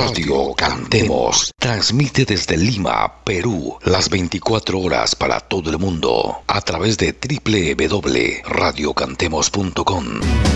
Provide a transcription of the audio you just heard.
Radio Cantemos transmite desde Lima, Perú, las 24 horas para todo el mundo a través de www.radiocantemos.com.